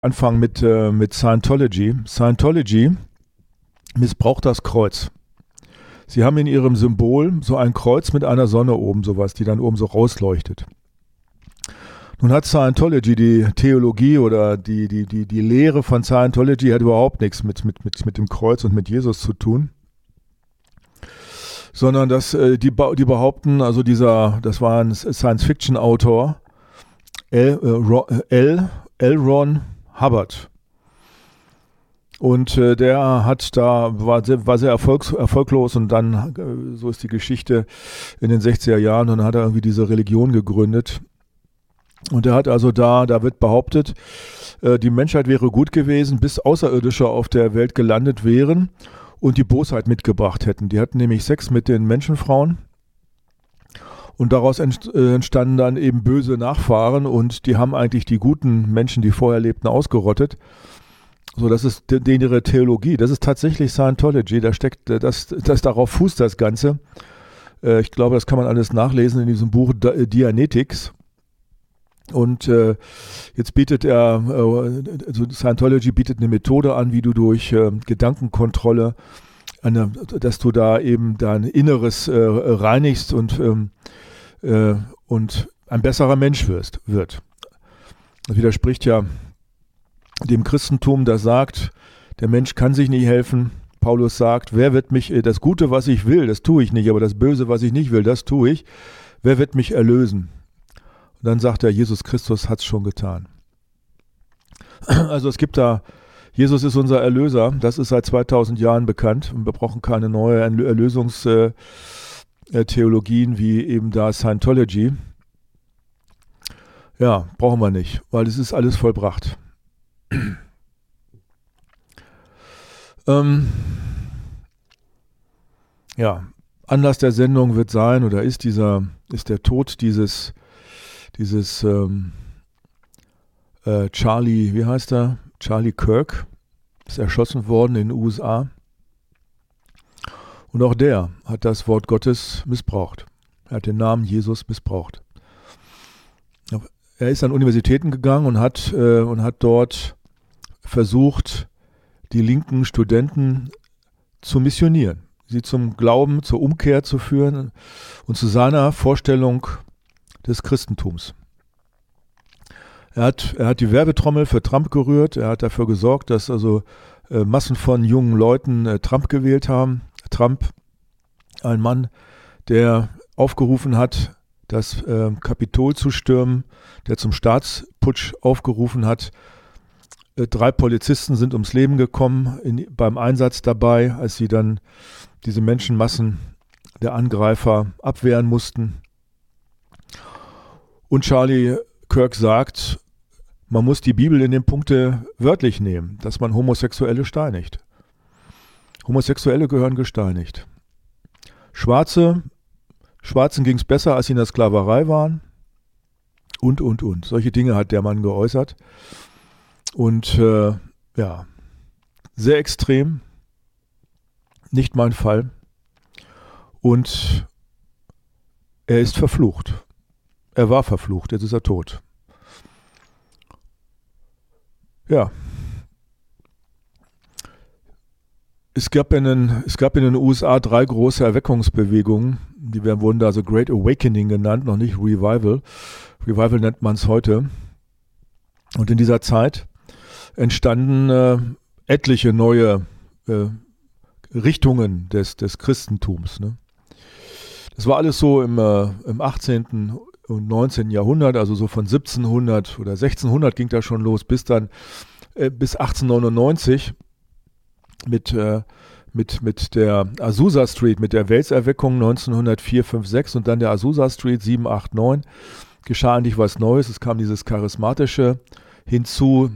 Anfangen mit Scientology. Scientology missbraucht das Kreuz. Sie haben in ihrem Symbol so ein Kreuz mit einer Sonne oben, sowas, die dann oben so rausleuchtet. Nun hat Scientology, die Theologie oder die Lehre von Scientology hat überhaupt nichts mit dem Kreuz und mit Jesus zu tun. Sondern die behaupten, also das war ein Science-Fiction-Autor, L. Ron Hubbard. Und der war sehr erfolglos und dann, so ist die Geschichte, in den 60er Jahren, und dann hat er irgendwie diese Religion gegründet. Und er hat also da wird behauptet, die Menschheit wäre gut gewesen, bis Außerirdische auf der Welt gelandet wären und die Bosheit mitgebracht hätten. Die hatten nämlich Sex mit den Menschenfrauen und daraus entstanden dann eben böse Nachfahren und die haben eigentlich die guten Menschen, die vorher lebten, ausgerottet. So, das ist ihre Theologie. Das ist tatsächlich Scientology. Da steckt, das darauf fußt das Ganze. Ich glaube, das kann man alles nachlesen in diesem Buch Dianetics. Und jetzt bietet Scientology bietet eine Methode an, wie du durch Gedankenkontrolle, dass du da eben dein Inneres reinigst und ein besserer Mensch wird. Das widerspricht ja dem Christentum, das sagt, der Mensch kann sich nicht helfen. Paulus sagt, wer wird mich, das Gute, was ich will, das tue ich nicht, aber das Böse, was ich nicht will, das tue ich. Wer wird mich erlösen? Und dann sagt er, Jesus Christus hat es schon getan. Also es gibt da, Jesus ist unser Erlöser, das ist seit 2000 Jahren bekannt und wir brauchen keine neue Erlösungstheologien wie eben da Scientology. Ja, brauchen wir nicht, weil es ist alles vollbracht. Ja, Anlass der Sendung wird sein oder ist der Tod dieses Charlie, wie heißt er? Charlie Kirk ist erschossen worden in den USA. Und auch der hat das Wort Gottes missbraucht. Er hat den Namen Jesus missbraucht. Er ist an Universitäten gegangen und hat dort versucht, die linken Studenten zu missionieren, sie zum Glauben, zur Umkehr zu führen und zu seiner Vorstellung des Christentums. Er hat die Werbetrommel für Trump gerührt, er hat dafür gesorgt, dass also Massen von jungen Leuten Trump gewählt haben. Trump, ein Mann, der aufgerufen hat, das Kapitol zu stürmen, der zum Staatsputsch aufgerufen hat. 3 Polizisten sind ums Leben gekommen beim Einsatz dabei, als sie dann diese Menschenmassen der Angreifer abwehren mussten. Und Charlie Kirk sagt, man muss die Bibel in den Punkte wörtlich nehmen, dass man Homosexuelle steinigt. Homosexuelle gehören gesteinigt. Schwarzen ging es besser, als sie in der Sklaverei waren. Und. Solche Dinge hat der Mann geäußert. Und ja, sehr extrem. Nicht mein Fall. Und er ist verflucht. Er war verflucht, jetzt ist er tot. Ja. Es gab in den USA 3 große Erweckungsbewegungen, die wurden da so Great Awakening genannt, noch nicht Revival. Revival nennt man es heute. Und in dieser Zeit entstanden etliche neue Richtungen des Christentums. Ne? Das war alles so im 18. und 19. Jahrhundert, also so von 1700 oder 1600 ging das schon los, bis 1899 mit der Azusa Street, mit der Welserweckung 1904, 5, 6 und dann der Azusa Street 7, 8, 9 geschah eigentlich was Neues. Es kam dieses Charismatische hinzu,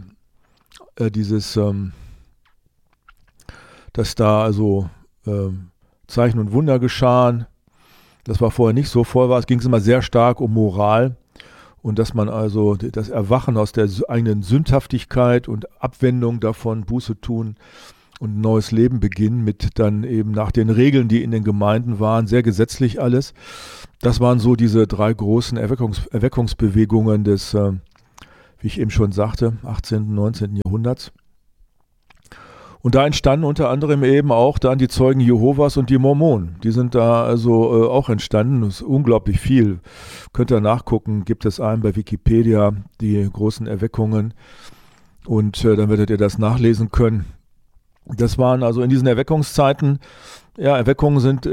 dass da also Zeichen und Wunder geschahen. Das war vorher nicht so. Vorher ging es immer sehr stark um Moral und dass man also das Erwachen aus der eigenen Sündhaftigkeit und Abwendung davon, Buße tun und ein neues Leben beginnen mit dann eben nach den Regeln, die in den Gemeinden waren, sehr gesetzlich alles. Das waren so diese 3 großen Erweckungsbewegungen des, wie ich eben schon sagte, 18., 19. Jahrhunderts. Und da entstanden unter anderem eben auch dann die Zeugen Jehovas und die Mormonen. Die sind da also auch entstanden. Das ist unglaublich viel. Könnt ihr nachgucken, gibt es einen bei Wikipedia, die großen Erweckungen. Und dann werdet ihr das nachlesen können. Das waren also in diesen Erweckungszeiten, ja, Erweckungen sind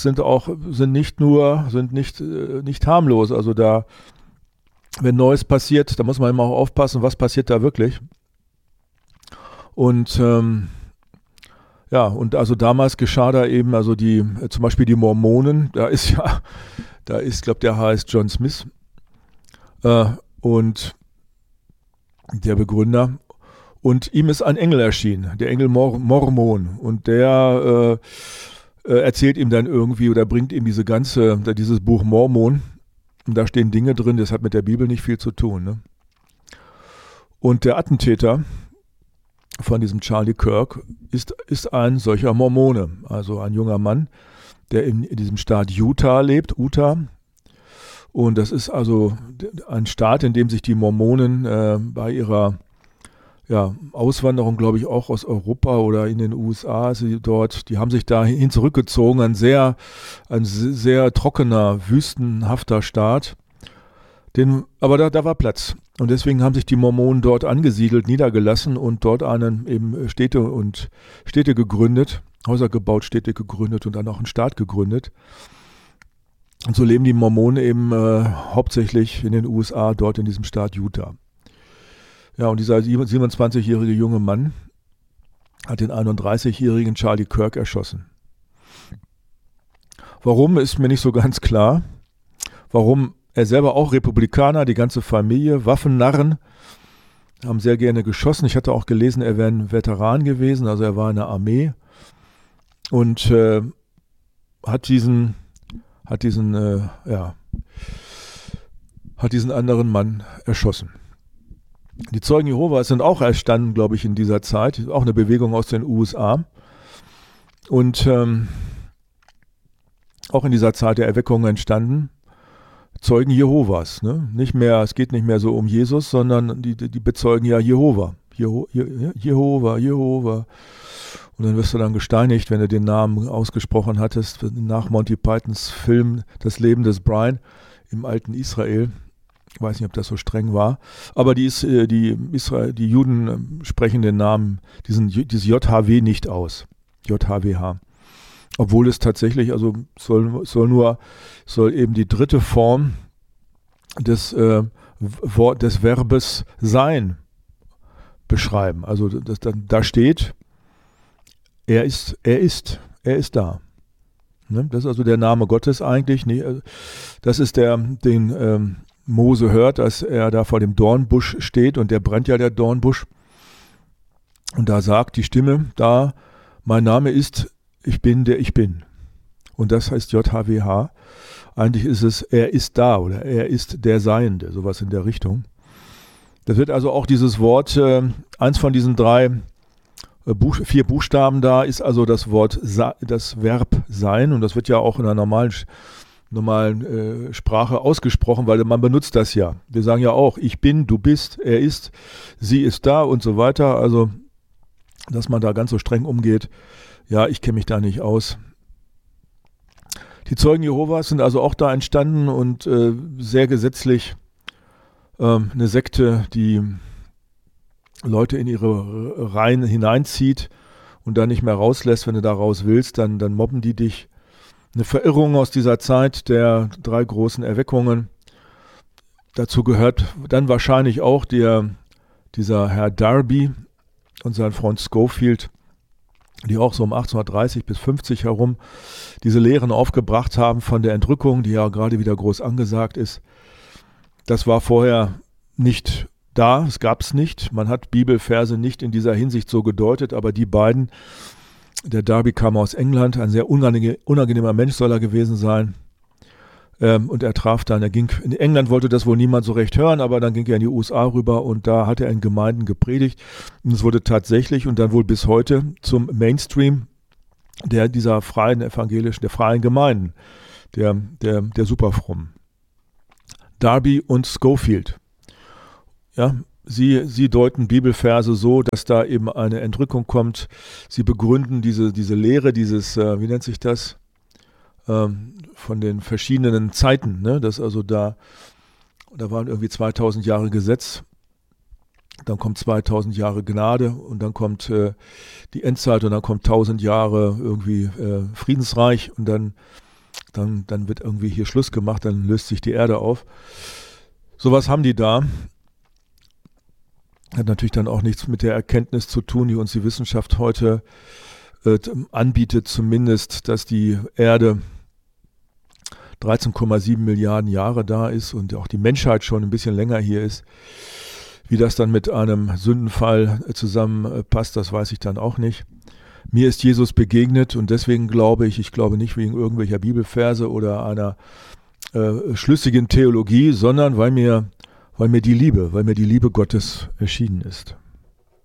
nicht harmlos. Also da, wenn Neues passiert, da muss man immer auch aufpassen, was passiert da wirklich. Und ja, und also damals geschah da eben, also zum Beispiel die Mormonen, ich glaube, der heißt John Smith und der Begründer. Und ihm ist ein Engel erschienen, der Engel Mormon. Und der erzählt ihm dann irgendwie oder bringt ihm dieses Buch Mormon. Und da stehen Dinge drin, das hat mit der Bibel nicht viel zu tun. Ne? Und der Attentäter von diesem Charlie Kirk ist ein solcher Mormone, also ein junger Mann, der in diesem Staat Utah lebt, Utah. Und das ist also ein Staat, in dem sich die Mormonen bei ihrer Auswanderung, glaube ich, auch aus Europa oder in den USA, die haben sich dahin zurückgezogen, ein sehr trockener, wüstenhafter Staat. Aber da war Platz. Und deswegen haben sich die Mormonen dort angesiedelt, niedergelassen und dort eben Städte gegründet, Häuser gebaut, Städte gegründet und dann auch einen Staat gegründet. Und so leben die Mormonen eben hauptsächlich in den USA, dort in diesem Staat Utah. Ja, und dieser 27-jährige junge Mann hat den 31-jährigen Charlie Kirk erschossen. Warum, ist mir nicht so ganz klar. Warum? Er selber auch Republikaner, die ganze Familie, Waffennarren, haben sehr gerne geschossen. Ich hatte auch gelesen, er wäre ein Veteran gewesen, also er war in der Armee und hat diesen anderen Mann erschossen. Die Zeugen Jehovas sind auch entstanden, glaube ich, in dieser Zeit, auch eine Bewegung aus den USA und auch in dieser Zeit der Erweckung entstanden. Zeugen Jehovas, ne? Es geht nicht mehr so um Jesus, sondern die bezeugen ja Jehova. Jehova. Und dann wirst du dann gesteinigt, wenn du den Namen ausgesprochen hattest, nach Monty Pythons Film Das Leben des Brian im alten Israel. Ich weiß nicht, ob das so streng war, aber die Juden sprechen den Namen, dieses JHW nicht aus. JHWH. Obwohl es tatsächlich, also soll eben die dritte Form des Verbes sein beschreiben. Also da steht, er ist da. Ne? Das ist also der Name Gottes eigentlich. Das ist den Mose hört, dass er da vor dem Dornbusch steht und der brennt ja, der Dornbusch. Und da sagt die Stimme da, mein Name ist Ich bin, der ich bin. Und das heißt JHWH. Eigentlich ist es, er ist da oder er ist der Seiende, sowas in der Richtung. Das wird also auch dieses Wort, eins von diesen 4 Buchstaben da, ist also das Wort, das Verb sein. Und das wird ja auch in einer normalen Sprache ausgesprochen, weil man benutzt das ja. Wir sagen ja auch, ich bin, du bist, er ist, sie ist da und so weiter. Also, dass man da ganz so streng umgeht. Ja, ich kenne mich da nicht aus. Die Zeugen Jehovas sind also auch da entstanden und sehr gesetzlich eine Sekte, die Leute in ihre Reihen hineinzieht und dann nicht mehr rauslässt. Wenn du da raus willst, dann mobben die dich. Eine Verirrung aus dieser Zeit der 3 großen Erweckungen. Dazu gehört dann wahrscheinlich auch dieser Herr Darby und sein Freund Scofield, die auch so um 1830 bis 50 herum diese Lehren aufgebracht haben von der Entrückung, die ja gerade wieder groß angesagt ist. Das war vorher nicht da, es gab es nicht. Man hat Bibelverse nicht in dieser Hinsicht so gedeutet, aber die beiden, der Darby kam aus England, ein sehr unangenehmer Mensch soll er gewesen sein. Und er traf dann, in England wollte das wohl niemand so recht hören, aber dann ging er in die USA rüber und da hat er in Gemeinden gepredigt. Und es wurde tatsächlich und dann wohl bis heute zum Mainstream dieser freien der freien Gemeinden, der Superfrommen. Darby und Scofield. Ja, Sie deuten Bibelverse so, dass da eben eine Entrückung kommt. Sie begründen diese Lehre, wie nennt sich das, von den verschiedenen Zeiten, ne? Dass also da waren irgendwie 2000 Jahre Gesetz, dann kommt 2000 Jahre Gnade und dann kommt die Endzeit und dann kommt 1000 Jahre irgendwie Friedensreich und dann wird irgendwie hier Schluss gemacht, dann löst sich die Erde auf. Sowas haben die da. Hat natürlich dann auch nichts mit der Erkenntnis zu tun, die uns die Wissenschaft heute anbietet, zumindest, dass die Erde 13,7 Milliarden Jahre da ist und auch die Menschheit schon ein bisschen länger hier ist. Wie das dann mit einem Sündenfall zusammenpasst, das weiß ich dann auch nicht. Mir ist Jesus begegnet und deswegen glaube ich glaube nicht wegen irgendwelcher Bibelverse oder einer schlüssigen Theologie, sondern weil mir die Liebe Gottes erschienen ist.